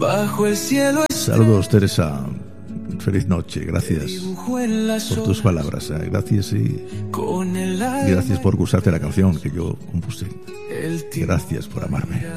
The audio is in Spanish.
bajo el cielo. Saludos, Teresa. Feliz noche, gracias por tus palabras. Gracias y gracias por gustarte la canción que yo compuse. Gracias por amarme.